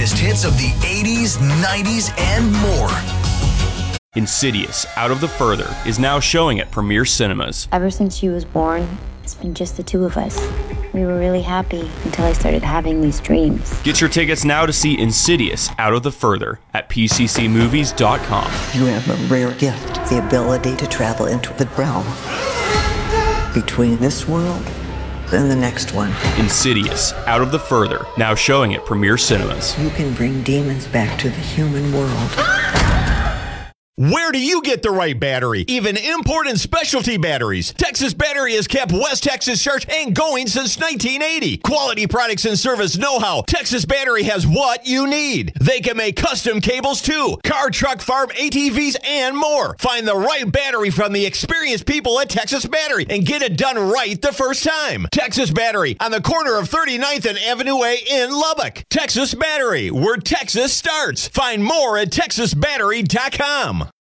greatest hits of the 80s, 90s, and more. Insidious, Out of the Further is now showing at Premiere Cinemas. Ever since she was born, it's been just the two of us. We were really happy until I started having these dreams. Get your tickets now to see Insidious, Out of the Further at pccmovies.com. You have a rare gift, the ability to travel into the realm between this world and the next one. Insidious, Out of the Further, now showing at Premiere Cinemas. You can bring demons back to the human world. Where do you get the right battery? Even import and specialty batteries. Texas Battery has kept West Texas sharp and going since 1980. Quality products and service know-how. Texas Battery has what you need. They can make custom cables too. Car, truck, farm, ATVs, and more. Find the right battery from the experienced people at Texas Battery and get it done right the first time. Texas Battery on the corner of 39th and Avenue A in Lubbock. Texas Battery, where Texas starts. Find more at texasbattery.com.